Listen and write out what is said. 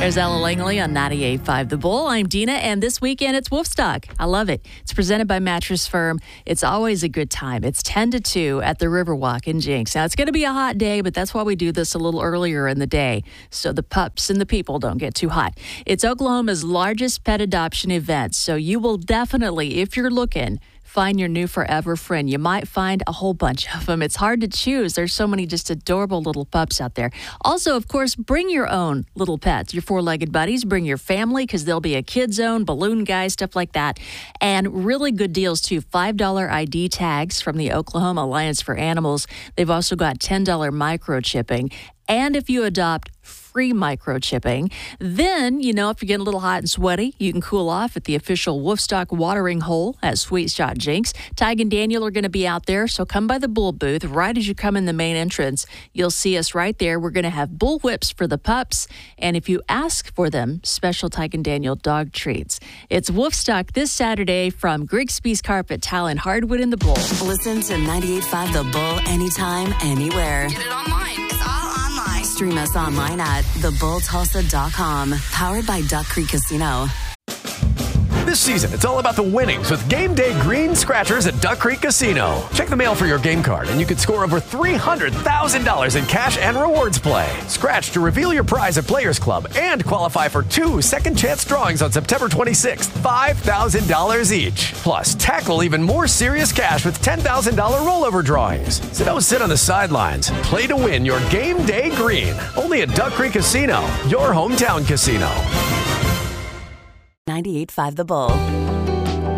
There's Ella Langley on 98.5 The Bull. I'm Dina, and this weekend it's Wolfstock. I love it. It's presented by Mattress Firm. It's always a good time. It's 10 to 2 at the Riverwalk in Jinx. Now, it's going to be a hot day, but that's why we do this a little earlier in the day, so the pups and the people don't get too hot. It's Oklahoma's largest pet adoption event, so you will definitely, if you're looking, find your new forever friend. You might find a whole bunch of them. It's hard to choose. There's so many just adorable little pups out there. Also, of course, bring your own little pets, your four-legged buddies. Bring your family because there'll be a kid zone, balloon guy, stuff like that. And really good deals, too. $5 ID tags from the Oklahoma Alliance for Animals. They've also got $10 microchipping. And if you adopt, free microchipping. Then, if you're getting a little hot and sweaty, you can cool off at the official Wolfstock watering hole at Sweet Shot Jinx. Tig and Daniel are going to be out there, so come by the bull booth. Right as you come in the main entrance, you'll see us right there. We're going to have bull whips for the pups, and if you ask for them, special Tig and Daniel dog treats. It's Wolfstock this Saturday from Grigsby's Carpet Tile and Hardwood in the Bull. Listen to 98.5 The Bull anytime, anywhere. Get it online. It's all online. Stream us online at thebulltulsa.com. Powered by Duck Creek Casino. This season, it's all about the winnings with Game Day Green Scratchers at Duck Creek Casino. Check the mail for your game card, and you could score over $300,000 in cash and rewards play. Scratch to reveal your prize at Players Club and qualify for 2 second-chance drawings on September 26th, $5,000 each. Plus, tackle even more serious cash with $10,000 rollover drawings. So don't sit on the sidelines. Play to win your Game Day Green. Only at Duck Creek Casino, your hometown casino. 98.5 The Bull.